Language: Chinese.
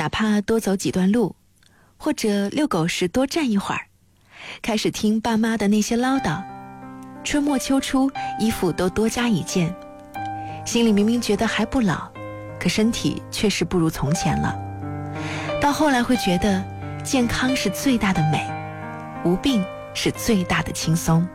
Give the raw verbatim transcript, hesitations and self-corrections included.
哪怕多走几段路，或者遛狗时多站一会儿，开始听爸妈的那些唠叨，春末秋初衣服都多加一件，心里明明觉得还不老，可身体确实不如从前了。到后来会觉得健康是最大的美，无病是最大的轻松。